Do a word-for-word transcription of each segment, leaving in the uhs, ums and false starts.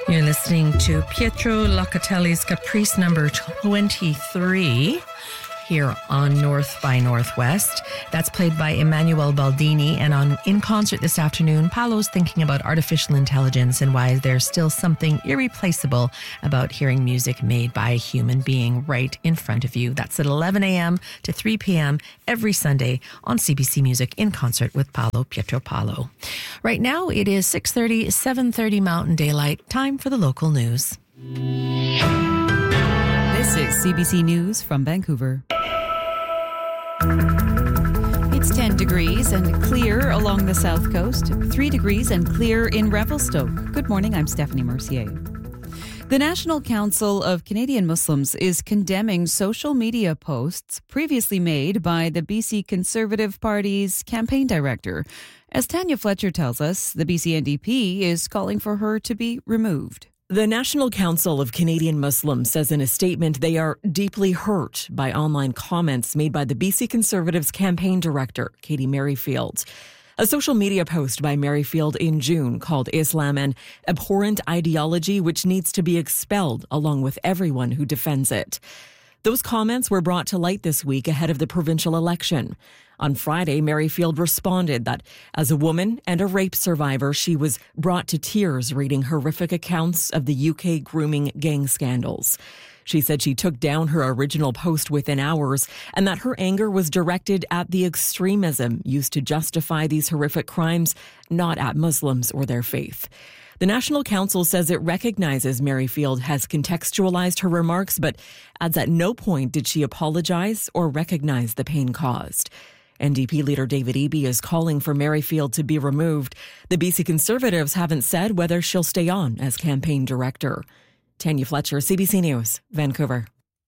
You're listening to Pietro Locatelli's Caprice number twenty-three here on North by Northwest. That's played by Emmanuel Baldini. And on In Concert this afternoon, Paolo's thinking about artificial intelligence and why there's still something irreplaceable about hearing music made by a human being right in front of you. That's at eleven a.m. to three p.m. every Sunday on C B C Music In Concert with Paolo, Pietro Paolo. Right now, it is six thirty, seven thirty Mountain Daylight. Time for the local news. This is C B C News from Vancouver. It's ten degrees and clear along the south coast, three degrees and clear in Revelstoke. Good morning, I'm Stephanie Mercier. The National Council of Canadian Muslims is condemning social media posts previously made by the B C Conservative Party's campaign director. As Tanya Fletcher tells us, the B C N D P is calling for her to be removed. The National Council of Canadian Muslims says in a statement they are deeply hurt by online comments made by the B C Conservatives campaign director, Katie Merrifield. A social media post by Merrifield in June called Islam an abhorrent ideology which needs to be expelled along with everyone who defends it. Those comments were brought to light this week ahead of the provincial election. On Friday, Merrifield responded that as a woman and a rape survivor, she was brought to tears reading horrific accounts of the U K grooming gang scandals. She said she took down her original post within hours and that her anger was directed at the extremism used to justify these horrific crimes, not at Muslims or their faith. The National Council says it recognizes Merrifield has contextualized her remarks, but adds at no point did she apologize or recognize the pain caused. N D P leader David Eby is calling for Merrifield to be removed. The B C Conservatives haven't said whether she'll stay on as campaign director. Tanya Fletcher, C B C News, Vancouver.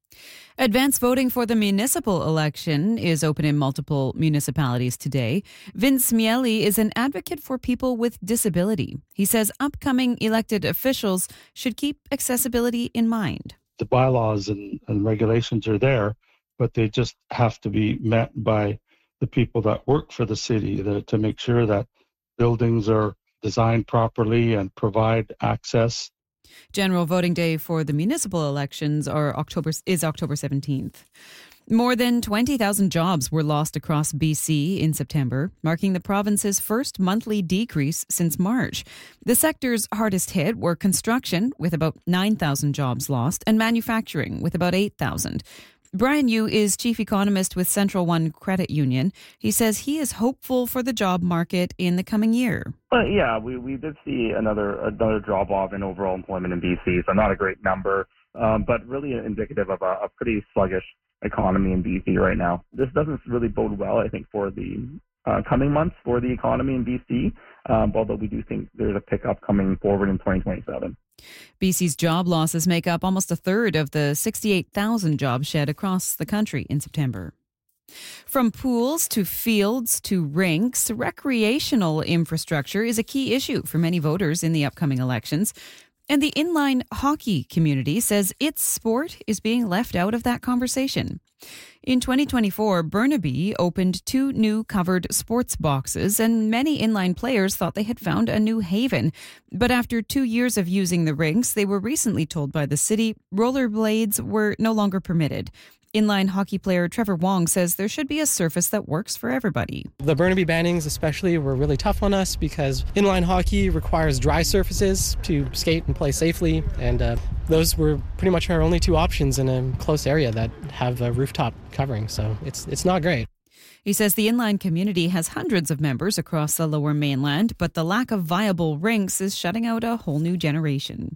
Advance voting for the municipal election is open in multiple municipalities today. Vince Miele is an advocate for people with disability. He says upcoming elected officials should keep accessibility in mind. The bylaws and, and regulations are there, but they just have to be met by the people that work for the city the, to make sure that buildings are designed properly and provide access. General voting day for the municipal elections are October is October seventeenth. More than twenty thousand jobs were lost across B C in September, marking the province's first monthly decrease since March. The sectors hardest hit were construction, with about nine thousand jobs lost, and manufacturing, with about eight thousand. Brian Yu is chief economist with Central One Credit Union. He says he is hopeful for the job market in the coming year. Well, yeah, we, we did see another another drop off in overall employment in B C, so not a great number, um, but really indicative of a, a pretty sluggish economy in B C right now. This doesn't really bode well, I think, for the uh, coming months for the economy in B C, um, although we do think there's a pickup coming forward in twenty twenty-seven. B C's job losses make up almost a third of the sixty-eight thousand jobs shed across the country in September. From pools to fields to rinks, recreational infrastructure is a key issue for many voters in the upcoming elections. And the inline hockey community says its sport is being left out of that conversation. In twenty twenty-four, Burnaby opened two new covered sports boxes, and many inline players thought they had found a new haven. But after two years of using the rinks, they were recently told by the city rollerblades were no longer permitted. Inline hockey player Trevor Wong says there should be a surface that works for everybody. The Burnaby bannings especially were really tough on us because inline hockey requires dry surfaces to skate and play safely, and uh, those were pretty much our only two options in a close area that have a rooftop covering, so it's it's not great. He says the inline community has hundreds of members across the Lower Mainland, but the lack of viable rinks is shutting out a whole new generation.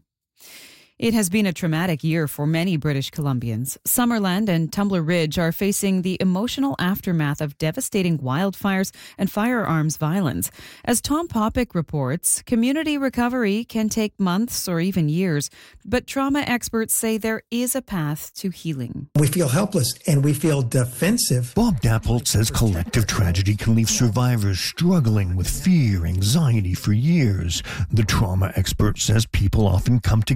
It has been a traumatic year for many British Columbians. Summerland and Tumbler Ridge are facing the emotional aftermath of devastating wildfires and firearms violence. As Tom Popick reports, community recovery can take months or even years, but trauma experts say there is a path to healing. We feel helpless and we feel defensive. Bob Dappold says collective tragedy can leave survivors struggling with fear, anxiety for years. The trauma expert says people often come together in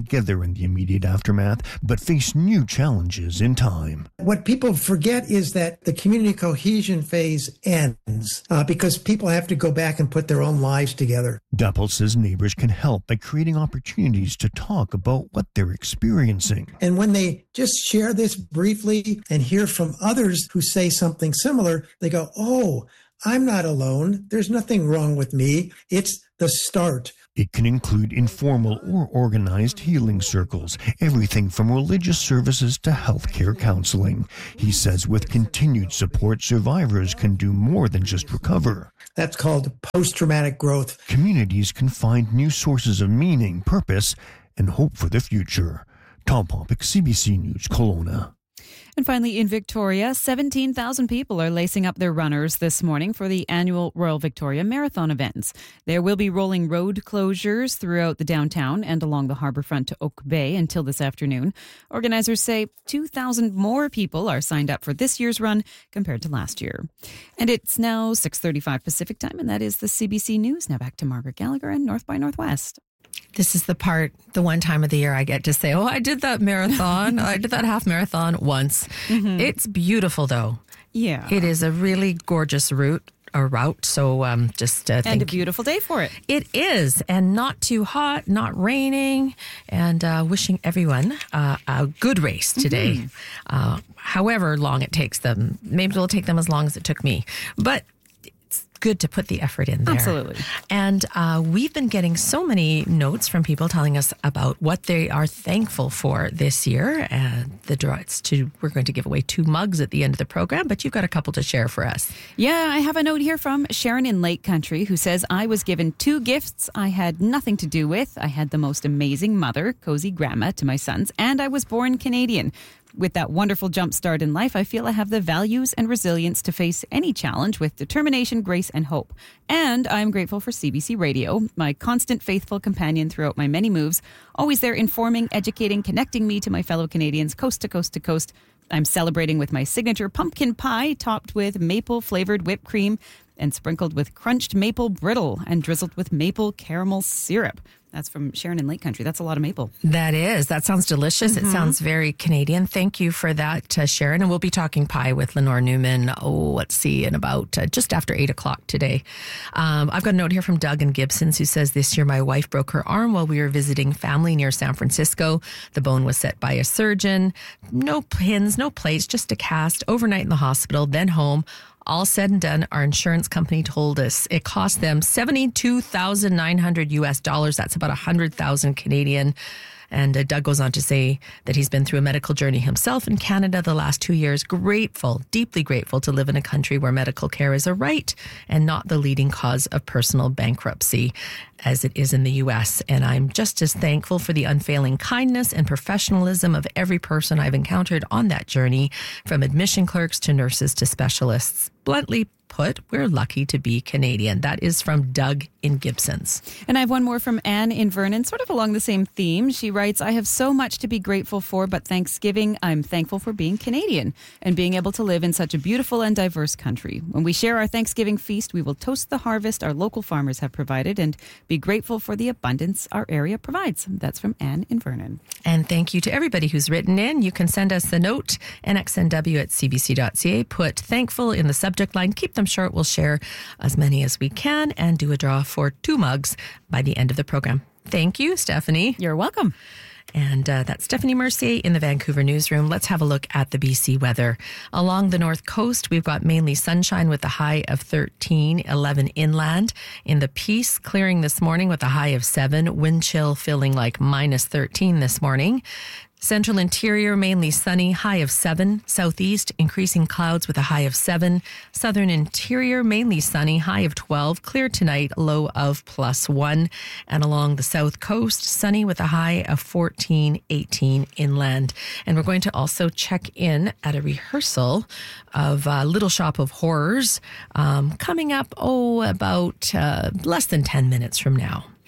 during the immediate aftermath, but face new challenges in time. What people forget is that the community cohesion phase ends uh, because people have to go back and put their own lives together. Duppel says neighbors can help by creating opportunities to talk about what they're experiencing. And when they just share this briefly and hear from others who say something similar, they go, oh, I'm not alone. There's nothing wrong with me. It's the start. It can include informal or organized healing circles, everything from religious services to healthcare counseling. He says with continued support, survivors can do more than just recover. That's called post-traumatic growth. Communities can find new sources of meaning, purpose, and hope for the future. Tom Popick, C B C News, Kelowna. And finally, in Victoria, seventeen thousand people are lacing up their runners this morning for the annual Royal Victoria Marathon events. There will be rolling road closures throughout the downtown and along the harbourfront to Oak Bay until this afternoon. Organizers say two thousand more people are signed up for this year's run compared to last year. And it's now six thirty-five Pacific time, and that is the C B C News. Now back to Margaret Gallagher and North by Northwest. This is the part, the one time of the year I get to say, oh, I did that marathon. I did that half marathon once. Mm-hmm. It's beautiful, though. Yeah. It is a really gorgeous route. A route, so um, just uh, and a beautiful day for it. It is, and not too hot, not raining, and uh, wishing everyone uh, a good race today. Mm-hmm. Uh, however long it takes them, maybe it'll take them as long as it took me, but good to put the effort in there. Absolutely. And uh, we've been getting so many notes from people telling us about what they are thankful for this year. And the draw, it's to, we're going to give away two mugs at the end of the program, but you've got a couple to share for us. Yeah, I have a note here from Sharon in Lake Country who says, I was given two gifts I had nothing to do with. I had the most amazing mother, cozy grandma to my sons, and I was born Canadian. With that wonderful jump start in life, I feel I have the values and resilience to face any challenge with determination, grace, and hope. And I'm grateful for C B C Radio, my constant faithful companion throughout my many moves, always there informing, educating, connecting me to my fellow Canadians coast to coast to coast. I'm celebrating with my signature pumpkin pie topped with maple-flavored whipped cream and sprinkled with crunched maple brittle and drizzled with maple caramel syrup. That's from Sharon in Lake Country. That's a lot of maple. That is. That sounds delicious. Mm-hmm. It sounds very Canadian. Thank you for that, uh, Sharon. And we'll be talking pie with Lenore Newman, oh, let's see, in about uh, just after eight o'clock today. Um, I've got a note here from Doug in Gibsons who says, this year my wife broke her arm while we were visiting family near San Francisco. The bone was set by a surgeon. No pins, no plates, just a cast. Overnight in the hospital, then home. All said and done, our insurance company told us it cost them seventy-two thousand nine hundred U S dollars. That's about one hundred thousand Canadian. And uh, Doug goes on to say that he's been through a medical journey himself in Canada the last two years. Grateful, deeply grateful to live in a country where medical care is a right and not the leading cause of personal bankruptcy as it is in the U S. And I'm just as thankful for the unfailing kindness and professionalism of every person I've encountered on that journey, from admission clerks to nurses to specialists. Bluntly put, we're lucky to be Canadian. That is from Doug in Gibsons. And I have one more from Anne in Vernon, sort of along the same theme. She writes, I have so much to be grateful for, but Thanksgiving, I'm thankful for being Canadian and being able to live in such a beautiful and diverse country. When we share our Thanksgiving feast, we will toast the harvest our local farmers have provided and be grateful for the abundance our area provides. That's from Anne in Vernon. And thank you to everybody who's written in. You can send us the note, N X N W at C B C dot C A. Put thankful in the subject line. Keep them short. We'll share as many as we can and do a draw for two mugs by the end of the program. Thank you, Stephanie. You're welcome. And uh, that's Stephanie Mercier in the Vancouver newsroom. Let's have a look at the B C weather. Along the north coast, we've got mainly sunshine with a high of thirteen, eleven inland. In the Peace, clearing this morning with a high of seven. Wind chill feeling like minus thirteen this morning. Central interior, mainly sunny, high of seven. Southeast, increasing clouds with a high of seven. Southern interior, mainly sunny, high of twelve. Clear tonight, low of plus one. And along the south coast, sunny with a high of fourteen, eighteen inland. And we're going to also check in at a rehearsal of uh, Little Shop of Horrors um, coming up, oh, about uh, less than ten minutes from now.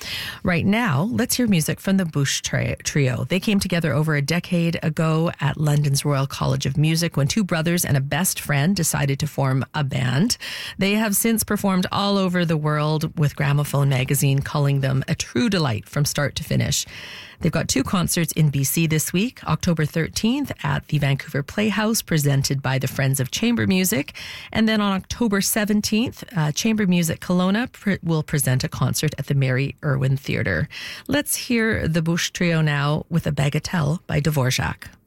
Right now, let's hear music from the Bush Trio. They came together over a decade ago at London's Royal College of Music when two brothers and a best friend decided to form a band. They have since performed all over the world, with Gramophone magazine calling them a true delight from start to finish. They've got two concerts in B C this week, October thirteenth at the Vancouver Playhouse, presented by the Friends of Chamber Music. And then on October seventeenth, uh, Chamber Music Kelowna pr- will present a concert at the Mary Irwin Theatre. Let's hear the Bush Trio now with a Bagatelle by Dvorak.